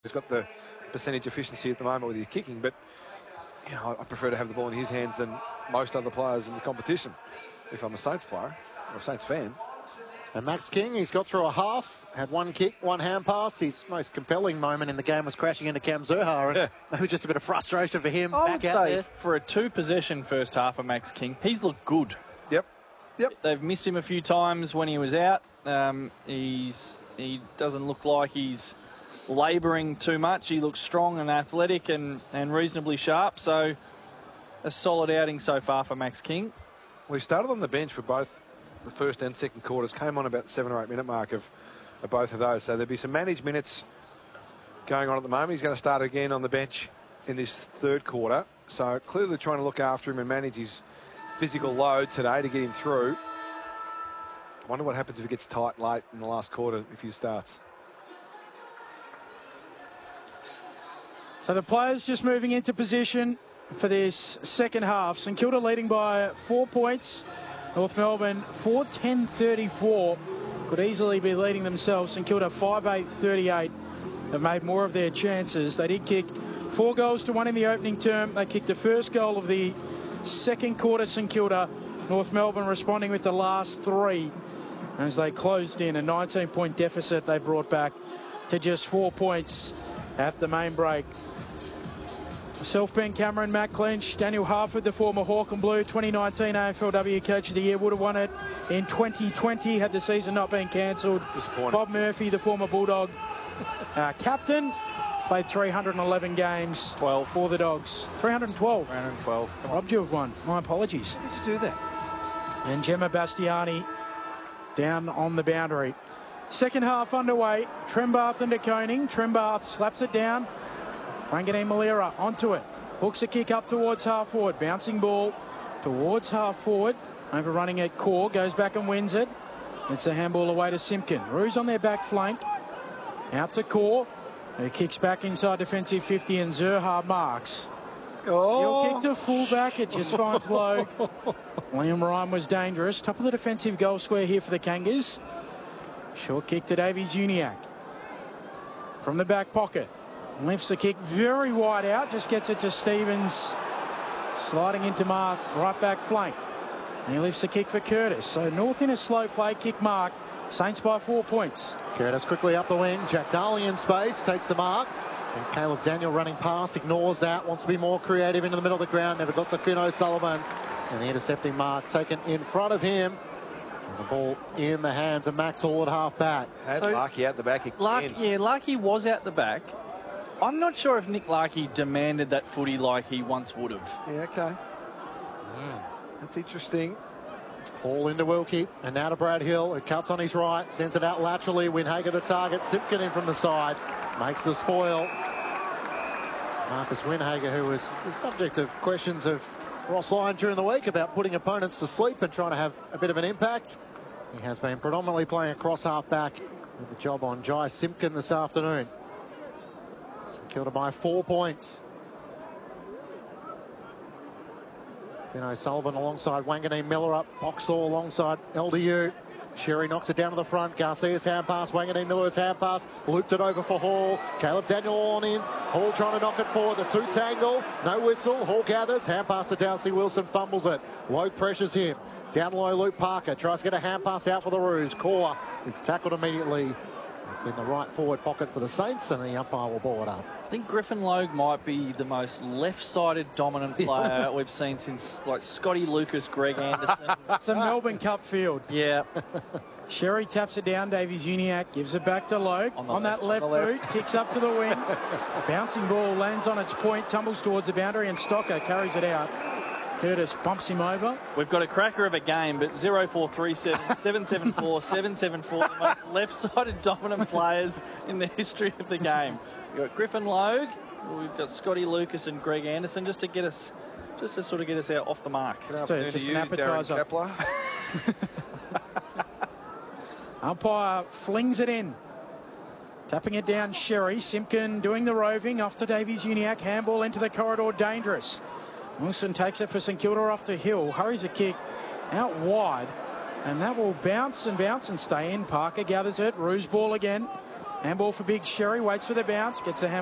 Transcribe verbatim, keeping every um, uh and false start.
He's got the percentage efficiency at the moment with his kicking, but you know, I prefer to have the ball in his hands than most other players in the competition if I'm a Saints player or a Saints fan. And Max King, he's got through a half, had one kick, one hand pass. His most compelling moment in the game was crashing into Cam Zurhaar, and yeah. Maybe just a bit of frustration for him. I back would out say there. for a two-possession first half of Max King, he's looked good. Yep, yep. They've missed him a few times when he was out. Um, he's he doesn't look like he's labouring too much. He looks strong and athletic and, and reasonably sharp. So a solid outing so far for Max King. Well, he started on the bench for both the first and second quarters, came on about the seven or eight minute mark of, of both of those. So there'll be some managed minutes going on at the moment. He's going to start again on the bench in this third quarter. So clearly trying to look after him and manage his physical load today to get him through. I wonder what happens if it gets tight late in the last quarter if he starts. So the players just moving into position for this second half. St Kilda leading by four points. North Melbourne four ten thirty-four. Could easily be leading themselves. St Kilda five eight thirty-eight. Have made more of their chances. They did kick four goals to one in the opening term. They kicked the first goal of the second quarter, St Kilda. North Melbourne responding with the last three as they closed in a nineteen point deficit they brought back to just four points at the main break. Myself, Ben Cameron, Matt Clinch, Daniel Harford, the former Hawk and Blue, twenty nineteen A F L W Coach of the Year, would have won it in twenty twenty had the season not been cancelled. Bob Murphy, the former Bulldog uh, captain, played three hundred eleven games twelve for the Dogs. three hundred twelve. three hundred twelve. Robbed you of one. My apologies. How did you do that? And Gemma Bastiani down on the boundary. Second half underway. Trembath into Koning. Trembath slaps it down. Wanganeen Malira onto it. Hooks a kick up towards half forward. Bouncing ball towards half forward. Overrunning at Core. Goes back and wins it. It's a handball away to Simpkin. Roos on their back flank. Out to Core. Who kicks back inside defensive fifty and Zurhaar marks. Oh. He'll kick to fullback. It just finds Logue. Liam Ryan was dangerous. Top of the defensive goal square here for the Kangas. Short kick to Davies Uniacke. From the back pocket. Lifts the kick very wide out. Just gets it to Stevens. Sliding into Mark. Right back flank. And he lifts the kick for Curtis. So North in a slow play. Kick mark. Saints by four points. Curtis quickly up the wing. Jack Darling in space. Takes the mark. And Caleb Daniel running past. Ignores that. Wants to be more creative into the middle of the ground. Never got to Finn O'Sullivan. And the intercepting mark taken in front of him. And the ball in the hands of Max Hall at half back. Had So, Larkey out the back again. Lark, yeah, Larkey was out the back. I'm not sure if Nick Larkey demanded that footy like he once would have. Yeah, okay. Mm. That's interesting. Hall into Wilkie, and now to Brad Hill, who cuts on his right, sends it out laterally. Winhager the target, Simpkin in from the side, makes the spoil. Marcus Winhager, who was the subject of questions of Ross Lyon during the week about putting opponents to sleep and trying to have a bit of an impact. He has been predominantly playing across half back with the job on Jai Simpkin this afternoon. St Kilda by four points. Finn O'Sullivan alongside Wanganeen Miller up. Boxall alongside L D U. Sherry knocks it down to the front. Garcia's hand pass. Wanganeen Miller's hand pass. Looped it over for Hall. Caleb Daniel on in. Hall trying to knock it forward. The two tangle. No whistle. Hall gathers. Hand pass to Darcy Wilson. Fumbles it. Logue pressures him. Down low, Luke Parker tries to get a hand pass out for the Roos. Core is tackled immediately. It's in the right forward pocket for the Saints, and the umpire will ball it up. I think Griffin Logue might be the most left-sided dominant player we've seen since, like, Scotty Lucas, Greg Anderson. It's a Melbourne Cup field. Yeah. Sherry taps it down. Davies Uniacke gives it back to Logue. On, on left, that left, on the boot, left. kicks up to the wing. Bouncing ball lands on its point, tumbles towards the boundary, and Stocker carries it out. Curtis bumps him over. We've got a cracker of a game, but zero four three seven, seven seven four, seven seven four, the most left-sided dominant players in the history of the game. We've got Griffin Logue, we've got Scotty Lucas and Greg Anderson, just to get us, just to sort of get us out off the mark. Just, to, just an appetizer. Umpire flings it in. Tapping it down, Sherry. Simpkin doing the roving. Off to Davies Uniacke. Handball into the corridor. Dangerous. Wilson takes it for St Kilda off to Hill. Hurries a kick out wide. And that will bounce and bounce and stay in. Parker gathers it. Roos ball again. Handball for Big Sherry, waits for the bounce, gets the hand